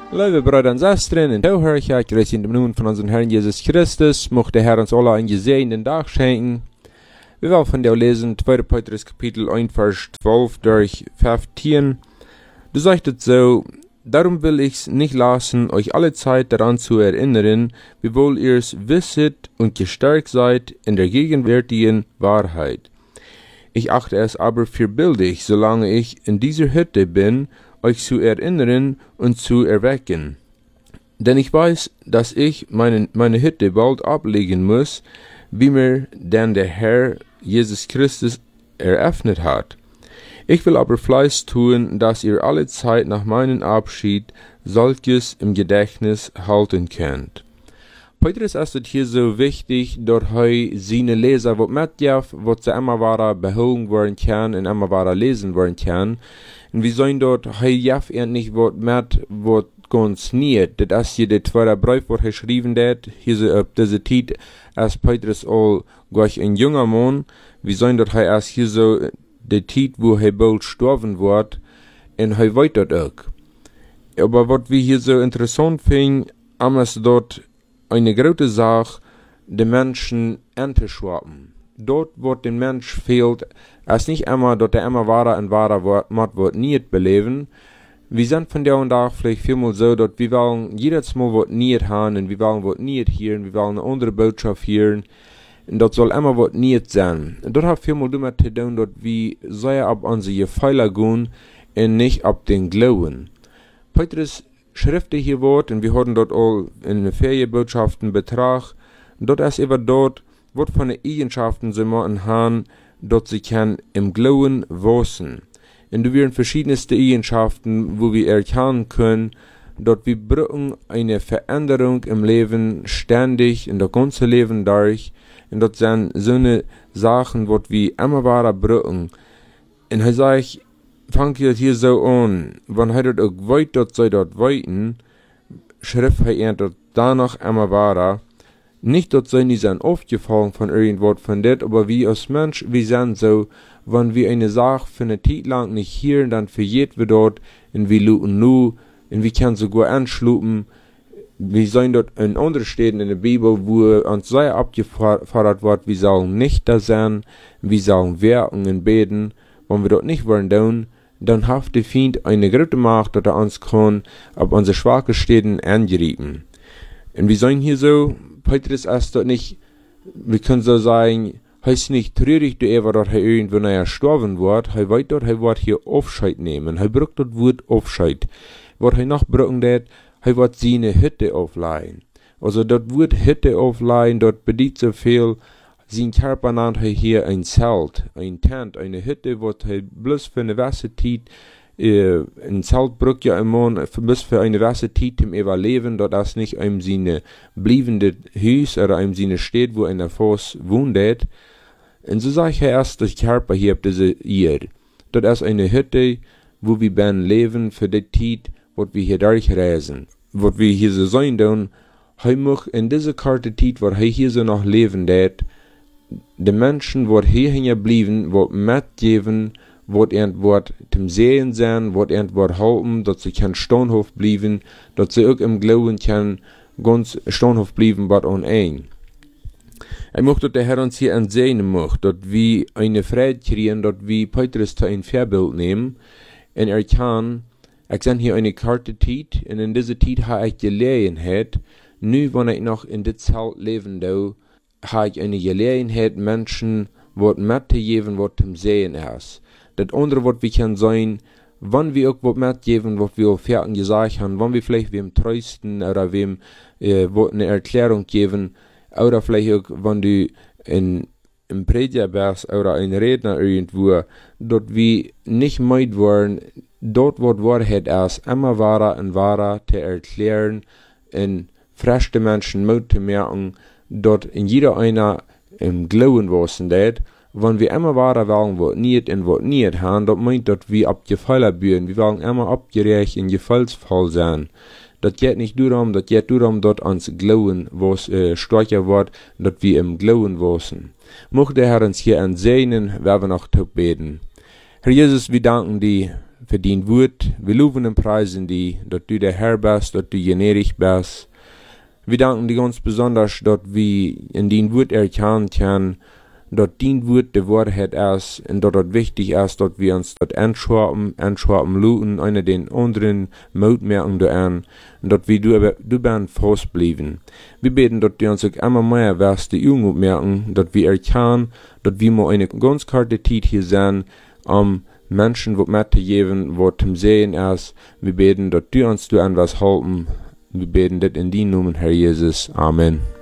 Liebe Brüder und Schwestern und Zuhörer, ich grüße in dem Namen von unserem Herrn Jesus Christus. Mochte der Herr uns alle einen gesegneten Tag schenken. Wir wollen von dir lesen, 2. Petrus Kapitel 1, Vers 12 durch 15. Du sagst so: Darum will ich's nicht lassen, euch alle Zeit daran zu erinnern, wiewohl ihr's wisset und gestärkt seid in der gegenwärtigen Wahrheit. Ich achte es aber für billig, solange ich in dieser Hütte bin, euch zu erinnern und zu erwecken. Denn ich weiß, dass ich meine Hütte bald ablegen muss, wie mir denn der Herr Jesus Christus eröffnet hat. Ich will aber Fleiß tun, dass ihr alle Zeit nach meinem Abschied solches im Gedächtnis halten könnt. Petrus ist es hier so wichtig, dass seine Leser mitgeben, was sie immer weiter beholen werden können und immer weiter lesen werden können. Und wir sollen dort, jaf endlich was mit, was ganz nicht. Das ist hier der zweite Brief, was geschrieben wird. Hier so auf diese Zeit, als Petrus all gleich ein junger Mann. Wir sollen dort erst hier so die Zeit, wo bald sterben wird, und weiß dort auch. Aber was wir hier so interessant finden, ist dort eine große Sache, die Menschen entschwappen. Dort, wo den Mensch fehlt, ist nicht immer, dass immer wahrer und wahrer wird nicht beleben. Wir sind von der und Tag vielleicht vielmal so, dass wir wollen jedes Mal was nicht haben, und wir wollen was nicht hören, wir wollen eine andere Botschaft hören, und das soll immer was nicht sein. Und das hat vielmal damit zu tun, dass wir sehr auf unsere Gefälle gehen und nicht auf den Glauben. Petrus Schriften hier wird, und wir hatten dort all in den Ferienbotschaften Betrag, dort ist eben dort, was von den Eigenschaften sie machen haben, dort sie kann im Glauben wachsen. Und du werden verschiedenste Eigenschaften, wo wir erkennen können, dort wir brauchen eine Veränderung im Leben ständig, in das ganze Leben durch, und dort sind so eine Sachen, was wir immer weiter brauchen. Und er sagt, fangt ihr hier so an, wenn er dort auch weit dort sei dort weiten, schrift er dort danach immer weiter. Nicht dort sei nicht sein aufgefallen von irgendwas von det, aber wie als Mensch, wir sind so, wenn wir eine Sache für eine Zeit lang nicht hören, dann vergeht wir dort, und wir luten nu, und wir können sogar anschlupen. Wir sehen dort in anderen Städten in der Bibel, wo uns sehr abgefordert wird, wir sollen nicht da sein, wir sollen werken und beten. Wenn wir dort nicht wollen tun, dann hat der Feind eine große Macht, dass uns kann, auf unsere schwachen Städten angreifen. Und wir sehen hier so, Petrus ist dort nicht, wir können so sagen, ist nicht traurig, dass irgendwo nachher sterben wird, weiß dort, wird hier Aufscheid nehmen, braucht dort Wort Aufscheid. Was noch brauchen wird seine Hütte aufleihen. Also dort wird Hütte aufleihen, dort bedient so viel, sein Körper nennt hier ein Zelt, ein Tent, eine Hütte, wo bloß für eine gewisse Zeit, ein Zelt braucht ja ein Mann, bloß für eine gewisse Zeit im Überleben, dort ist nicht einem seine bleibende Haus oder einem seine Stadt, wo einer Fuß wohnt. Und so sage ich erst, dass Körper hier auf diese Erde. Dort ist eine Hütte, wo wir ben leben für die Zeit, wo wir hier durchreisen. Wo wir hier so sein tun, muss in dieser kurzen Zeit, wo hier so noch leben wird, die Menschen, die hier bleiben, die mitgeben, die zum Sehen sein, die halten, dass sie kein Stonhof bleiben, dass sie auch im Glauben kann, ganz Stonhof bleiben, was an ein. Ich möchte, dass der Herr uns hier ansehen möchte, dass wir eine Freude kriegen, dass wir Petrus zu ein Vorbild nehmen, und kann, ich sehe hier eine kurze Zeit, und in dieser Zeit habe ich Gelegenheit, nu, wenn ich noch in der Zeit leben darf, habe ich eine Gelegenheit, Menschen was mitzugeben, was zum Sehen ist. Das andere, was wir können sein, wenn wir auch was mitgeben, was wir auf Ferien gesagt haben, wenn wir vielleicht wem trösten oder wem eine Erklärung geben, oder vielleicht auch, wenn du im Prediger bist oder ein Redner irgendwo, dort wir nicht meid wollen, dort wo Wahrheit ist, immer wahrer und wahrer zu erklären, und frische Menschen Mut zu merken, dort in jeder einer im Glauben wachsen wird, wenn wir immer wahrer wollen, was nicht haben, das meint, dass wir abgefallen büren, wir wollen immer abgerecht und gefallsvoll sein. Das geht nicht darum, dass uns Glauben was stärker wird, dass wir im Glauben wachsen. Möchte der Herr uns hier ansehen, werden wir noch beten. Herr Jesus, wir danken dir für dein Wort. Wir loben und preisen dich, dass du der Herr bist, dass du gnädig bist. Wir danken dir ganz besonders, dass wir in dein Wort erkennen können, dass dein Wort die Wahrheit ist und dass es wichtig ist, dass wir uns das anschauen lassen, einer den anderen Mut merken an, und dass wir du bist festbleiben. Wir beten, dass du uns auch immer mehr wirst, die Jugend merken, dass wir erkennen, dass wir mal eine ganz kurze Zeit hier sind, Menschen was mitzugeben, was zum Sehen ist. Wir beten, dass du uns an was halten. Wir beten das in deinem Namen, Herr Jesus. Amen.